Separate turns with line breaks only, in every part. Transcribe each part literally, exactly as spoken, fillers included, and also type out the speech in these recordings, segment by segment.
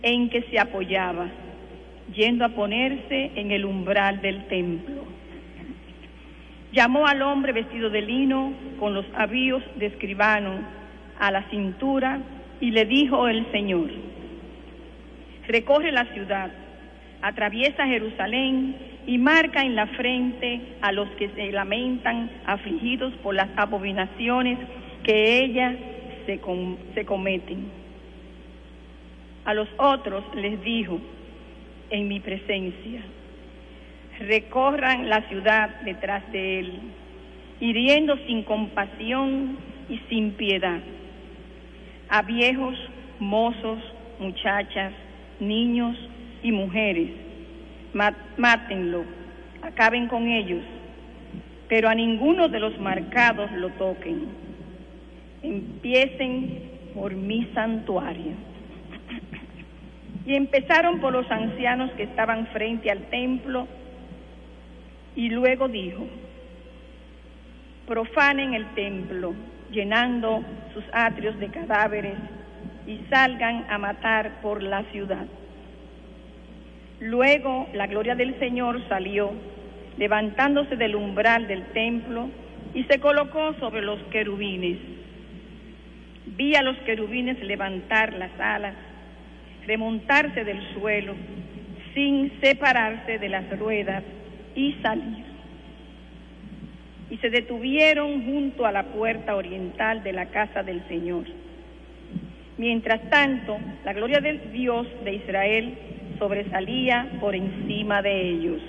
en que se apoyaba, yendo a ponerse en el umbral del templo. Llamó al hombre vestido de lino, con los avíos de escribano a la cintura, y le dijo el Señor: recorre la ciudad, atraviesa Jerusalén y marca en la frente a los que se lamentan, afligidos por las abominaciones que ella se, com se cometen. A los otros les dijo en mi presencia: recorran la ciudad detrás de él, hiriendo sin compasión y sin piedad a viejos, mozos, muchachas, niños y mujeres. Mátenlo, acaben con ellos, pero a ninguno de los marcados lo toquen. Empiecen por mi santuario. Y empezaron por los ancianos que estaban frente al templo, y luego dijo: profanen el templo, llenando sus atrios de cadáveres, y salgan a matar por la ciudad. Luego la gloria del Señor salió, levantándose del umbral del templo, y se colocó sobre los querubines. Vi a los querubines levantar las alas, remontarse del suelo, sin separarse de las ruedas, y salir. Y se detuvieron junto a la puerta oriental de la casa del Señor. Mientras tanto, la gloria del Dios de Israel sobresalía por encima de ellos.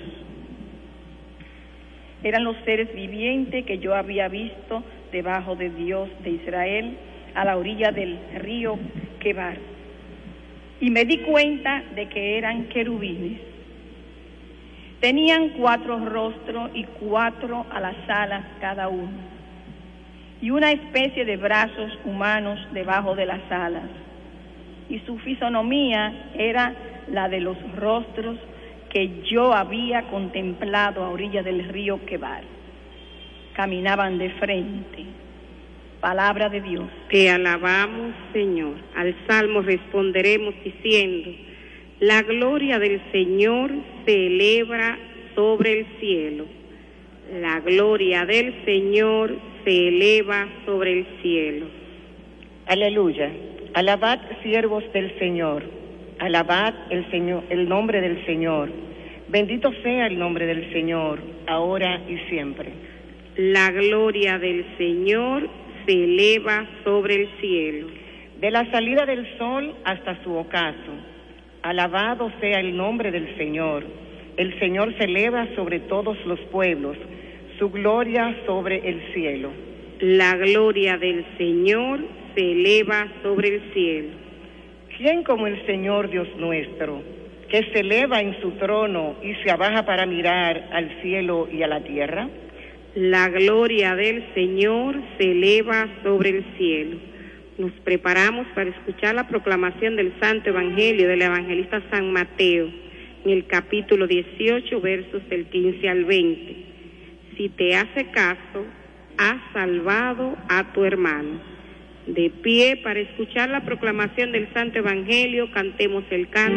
Eran los seres vivientes que yo había visto debajo de Dios de Israel, a la orilla del río Quebar. Y me di cuenta de que eran querubines. Tenían cuatro rostros y cuatro a las alas cada uno, y una especie de brazos humanos debajo de las alas. Y su fisonomía era la de los rostros que yo había contemplado a orilla del río Quebar. Caminaban de frente. Palabra de Dios.
Te alabamos, Señor. Al salmo responderemos diciendo: la gloria del Señor se eleva sobre el cielo. La gloria del Señor se eleva sobre el cielo.
Aleluya. Alabad, siervos del Señor. Alabad el Señor, el nombre del Señor. Bendito sea el nombre del Señor, ahora y siempre.
La gloria del Señor se eleva sobre el cielo.
De la salida del sol hasta su ocaso, alabado sea el nombre del Señor. El Señor se eleva sobre todos los pueblos, su gloria sobre el cielo.
La gloria del Señor se eleva sobre el cielo.
¿Quién como el Señor Dios nuestro, que se eleva en su trono y se abaja para mirar al cielo y a la tierra?
La gloria del Señor se eleva sobre el cielo. Nos preparamos para escuchar la proclamación del Santo Evangelio del evangelista San Mateo, en el capítulo dieciocho, versos del quince al veinte. Si te hace caso, has salvado a tu hermano. De pie para escuchar la proclamación del Santo Evangelio, cantemos el canto.